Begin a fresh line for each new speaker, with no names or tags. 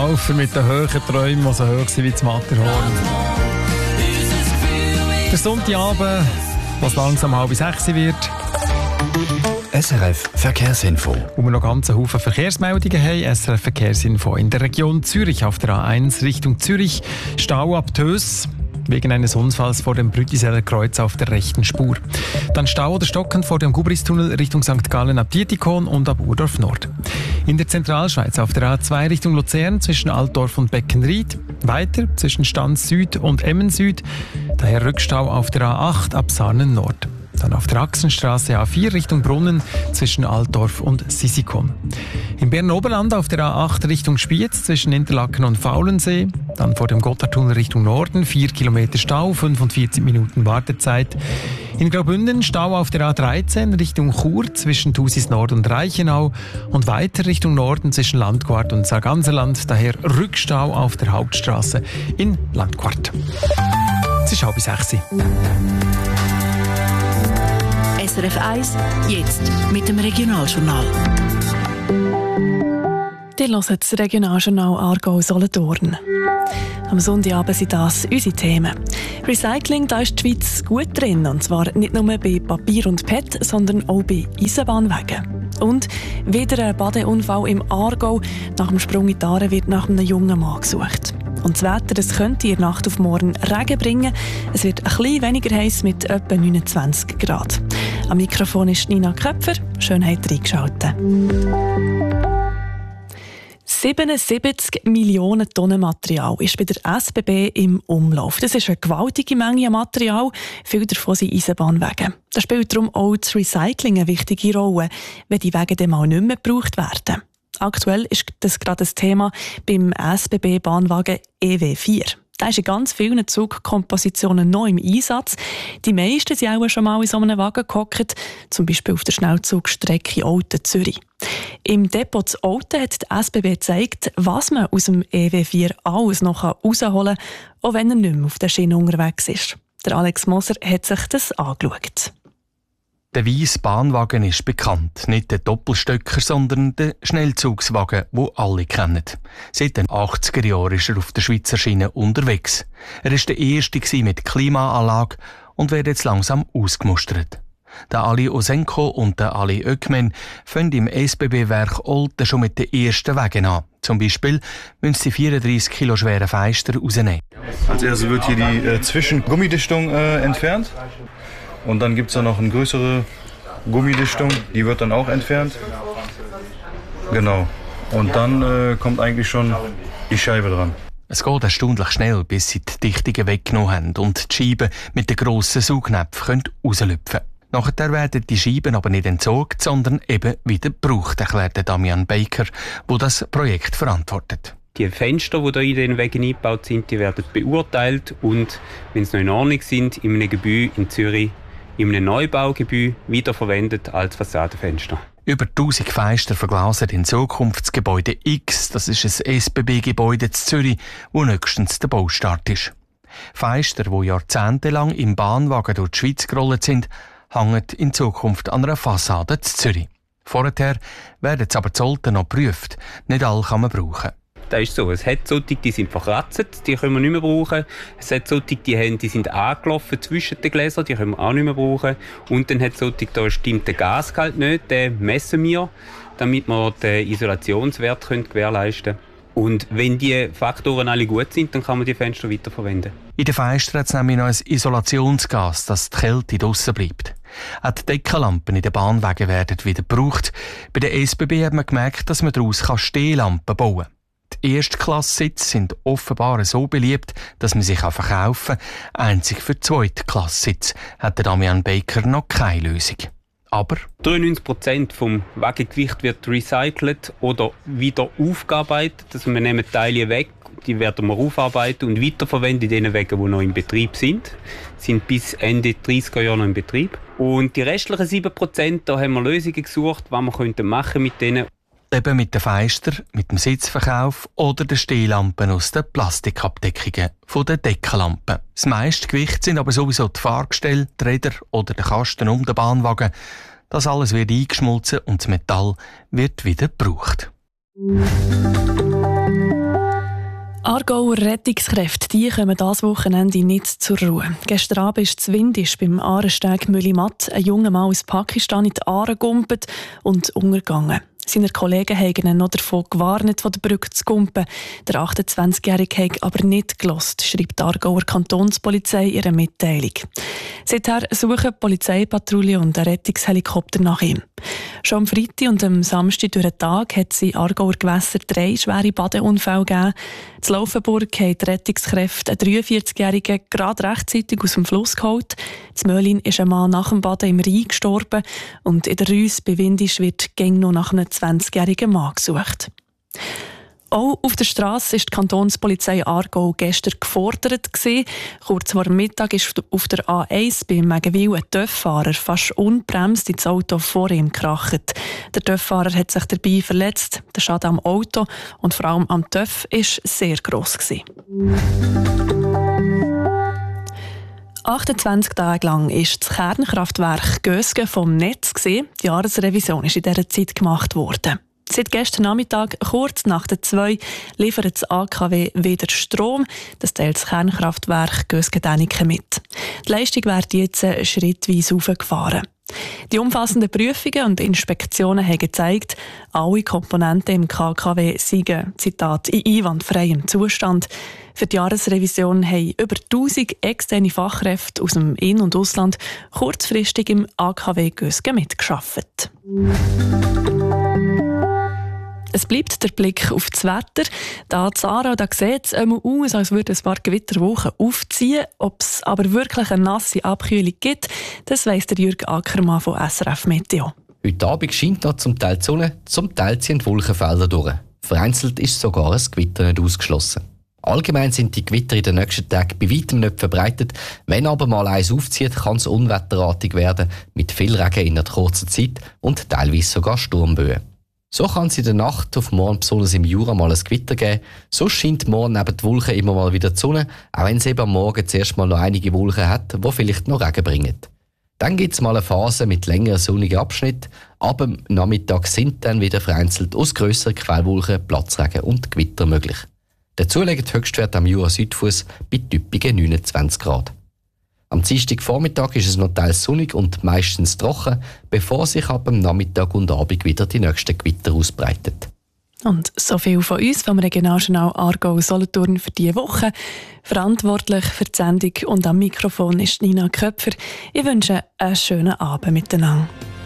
Laufer mit den hohen Träumen, die so hoch sind wie das Matterhorn. Der Sonntagabend, was langsam 5:30 wird.
SRF Verkehrsinfo.
Und wir noch ganz einen Haufen Verkehrsmeldungen haben. SRF Verkehrsinfo. In der Region Zürich auf der A1 Richtung Zürich Stau ab Tös wegen eines Unfalls vor dem Brütiseller Kreuz auf der rechten Spur. Dann Stau oder stockend vor dem Gubristunnel Richtung St. Gallen ab Dietikon und ab Urdorf Nord. In der Zentralschweiz auf der A2 Richtung Luzern zwischen Altdorf und Beckenried. Weiter zwischen Stans Süd und Emmen Süd. Daher Rückstau auf der A8 ab Sarnen Nord. Dann auf der Achsenstraße A4 Richtung Brunnen zwischen Altdorf und Sisikon. Im Bern-Oberland auf der A8 Richtung Spiez zwischen Interlaken und Faulensee. Dann vor dem Gotthardtunnel Richtung Norden 4 Kilometer Stau, 45 Minuten Wartezeit. In Graubünden Stau auf der A13 Richtung Chur zwischen Thusis Nord und Reichenau. Und weiter Richtung Norden zwischen Landquart und Sarganserland. Daher Rückstau auf der Hauptstraße in Landquart. Es ist 5:30.
SRF 1, jetzt mit dem Regionaljournal.
Ihr hört das Regionaljournal Aargau-Solothurn. Am Sonntagabend sind das unsere Themen. Recycling, da ist die Schweiz gut drin. Und zwar nicht nur bei Papier und PET, sondern auch bei Eisenbahnwegen. Und wieder ein Badeunfall im Aargau. Nach dem Sprung in die Aare wird nach einem jungen Mann gesucht. Und das Wetter, das könnte in der Nacht auf morgen Regen bringen. Es wird ein bisschen weniger heiß mit etwa 29 Grad. Am Mikrofon ist Nina Köpfer. Schön habt ihr eingeschaltet. 77 Millionen Tonnen Material ist bei der SBB im Umlauf. Das ist eine gewaltige Menge an Material. Viele davon sind Eisenbahnwege. Da spielt darum auch das Recycling eine wichtige Rolle, wenn die Wege dann mal nicht mehr gebraucht werden. Aktuell ist das gerade das Thema beim SBB-Bahnwagen EW4. Der ist in ganz vielen Zugkompositionen noch im Einsatz. Die meisten sind auch schon mal in so einem Wagen gehockt, zum Beispiel auf der Schnellzugstrecke Olten-Zürich. Im Depot zu Olten hat die SBB gezeigt, was man aus dem EW4 alles noch herausholen kann, auch wenn er nicht mehr auf der Schiene unterwegs ist. Der Alex Moser hat sich das angeschaut.
Der weisse Bahnwagen ist bekannt. Nicht der Doppelstöcker, sondern der Schnellzugswagen, den alle kennen. Seit den 80er Jahren ist er auf der Schweizer Schiene unterwegs. Er war der erste mit Klimaanlage und wird jetzt langsam ausgemustert. Der Ali Osenko und der Ali Ökmen fangen im SBB-Werk Olten schon mit den ersten Wegen an. Zum Beispiel müssen sie 34 Kilo schwere Feister rausnehmen.
Als erstes wird hier die Zwischengummidichtung entfernt. Und dann gibt es da noch eine größere Gummidichtung, die wird dann auch entfernt. Genau. Und dann kommt eigentlich schon die Scheibe dran.
Es geht erstaunlich schnell, bis sie die Dichtungen weggenommen haben und die Scheiben mit den grossen Saugnäpfen rauslüpfen können. Nachher werden die Scheiben aber nicht entsorgt, sondern eben wieder gebraucht, erklärt Damian Baker, der das Projekt verantwortet.
Die Fenster, die hier in den Wegen eingebaut sind, die werden beurteilt und, wenn sie noch in Ordnung sind, in einem Gebäude in Zürich, in einem Neubaugebäude wiederverwendet als Fassadenfenster.
Über 1000 Fenster verglasen in Zukunftsgebäude X, das ist ein SBB-Gebäude in Zürich, wo nächstens der Baustart ist. Fenster, die jahrzehntelang im Bahnwagen durch die Schweiz gerollt sind, hängen in Zukunft an einer Fassade in Zürich. Vorher werden sie aber Zollten noch geprüft. Nicht alle kann man brauchen.
Das ist so. Es hat solche, die sind verkratzt, die können wir nicht mehr brauchen. Es hat solche, die sind angelaufen zwischen den Gläsern, die können wir auch nicht mehr brauchen. Und dann hat es solche, da stimmt der Gasgehalt nicht, den messen wir, damit wir den Isolationswert gewährleisten können. Und wenn die Faktoren alle gut sind, dann kann man die Fenster weiterverwenden.
In den Fenstern hat es nämlich noch ein Isolationsgas, dass die Kälte draussen bleibt. Auch die Deckenlampen in den Bahnwagen werden wieder gebraucht. Bei der SBB hat man gemerkt, dass man daraus Stehlampen bauen kann. Die Erstklasssitze sind offenbar so beliebt, dass man sie verkaufen kann. Einzig für die Zweitklasssitze hat Damian Baker noch keine Lösung. Aber
93% vom Wagengewicht wird recycelt oder wieder aufgearbeitet. Also wir nehmen Teile weg, die werden wir aufarbeiten und weiterverwenden in den Wagen, die noch im Betrieb sind. Sind bis Ende 30er Jahre noch im Betrieb. Und die restlichen 7%, da haben wir Lösungen gesucht, was wir machen mit denen.
Eben mit den Fenstern, mit dem Sitzverkauf oder den Stehlampen aus den Plastikabdeckungen von den Deckenlampen. Das meiste Gewicht sind aber sowieso die Fahrgestelle, die Räder oder der Kasten um den Bahnwagen. Das alles wird eingeschmolzen und das Metall wird wieder gebraucht.
Aargauer Rettungskräfte die kommen dieses Wochenende nicht zur Ruhe. Gestern Abend ist es windig beim Aarensteg Müllimatt ein junger Mann aus Pakistan in die Aare gegumpelt und untergegangen. Seine Kollegen haben ihn noch davon gewarnt, von der Brücke zu gumpen. Der 28-Jährige hat aber nicht gehört, schreibt die Aargauer Kantonspolizei in ihrer Mitteilung. Seither suchen die Polizeipatrouille und ein Rettungshelikopter nach ihm. Schon am Freitag und am Samstag durch den Tag hat es in Aargauer Gewässer 3 schwere Badeunfälle gegeben. In Laufenburg haben die Rettungskräfte einen 43-Jährigen gerade rechtzeitig aus dem Fluss geholt. In Möhlin ist ein Mann nach dem Baden im Rhein gestorben und in der Reuss bei Windisch wird gäng noch nach einem 20-jährigen Mann gesucht. Auch auf der Strasse war die Kantonspolizei Aargau gestern gefordert. Kurz vor dem Mittag ist auf der A1 bei Megenwil ein TÜV-Fahrer fast unbremst ins Auto vor ihm gekracht. Der TÜV-Fahrer hat sich dabei verletzt. Der Schaden am Auto und vor allem am TÜV war sehr gross. 28 Tage lang ist das Kernkraftwerk Gösgen vom Netz. Die Jahresrevision ist in dieser Zeit gemacht worden. Seit gestern Nachmittag, kurz nach der 2, liefert das AKW wieder Strom. Das teilt das Kernkraftwerk Gösgen-Däniken mit. Die Leistung wird jetzt schrittweise hochgefahren. Die umfassenden Prüfungen und Inspektionen haben gezeigt, alle Komponenten im KKW seien, Zitat, in einwandfreiem Zustand. Für die Jahresrevision haben über 1000 externe Fachkräfte aus dem In- und Ausland kurzfristig im AKW Gösgen mitgearbeitet. Es bleibt der Blick auf das Wetter. Da Zara, da sieht es einmal aus, als würde ein paar Gewitterwochen aufziehen. Ob es aber wirklich eine nasse Abkühlung gibt, das weiss der Jürg Ackermann von SRF Meteo.
Heute Abend scheint noch zum Teil die Sonne, zum Teil ziehen die Wolkenfelder durch. Vereinzelt ist sogar ein Gewitter nicht ausgeschlossen. Allgemein sind die Gewitter in den nächsten Tagen bei weitem nicht verbreitet. Wenn aber mal eins aufzieht, kann es unwetterartig werden, mit viel Regen in einer kurzen Zeit und teilweise sogar Sturmböen. So kann es in der Nacht auf morgen besonders im Jura mal ein Gewitter geben. Sonst scheint morgen neben die Wolken immer mal wieder die Sonne, auch wenn es eben am Morgen zuerst mal noch einige Wolken hat, die vielleicht noch Regen bringen. Dann gibt es mal eine Phase mit längeren sonnigen Abschnitten, aber am Nachmittag sind dann wieder vereinzelt aus grösseren Quellwolken Platzregen und Gewitter möglich. Dazu liegen die Höchstwerte am Jura-Südfuss bei typischen 29 Grad. Am Dienstagvormittag ist es noch teils sonnig und meistens trocken, bevor sich ab dem Nachmittag und Abend wieder die nächsten Gewitter ausbreiten.
Und so viel von uns vom Regionaljournal Aargau-Solothurn für diese Woche. Verantwortlich für die Sendung und am Mikrofon ist Nina Köpfer. Ich wünsche einen schönen Abend miteinander.